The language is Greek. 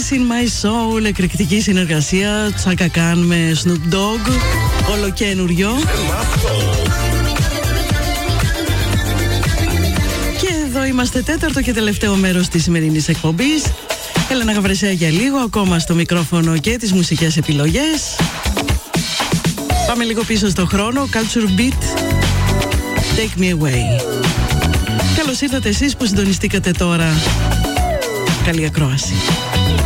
Alice in My Soul, εκρηκτική συνεργασία Chaka Khan με Snoop Dogg, ολοκένουριο. Και εδώ είμαστε, τέταρτο και τελευταίο μέρος της σημερινής εκπομπής. Έλενα Γαβρεσέα για λίγο, ακόμα στο μικρόφωνο και τις μουσικές επιλογές. Πάμε λίγο πίσω στο χρόνο. Culture Beat, Take Me Away. Καλώς ήρθατε εσείς που συντονιστήκατε τώρα. Καλή ακρόαση.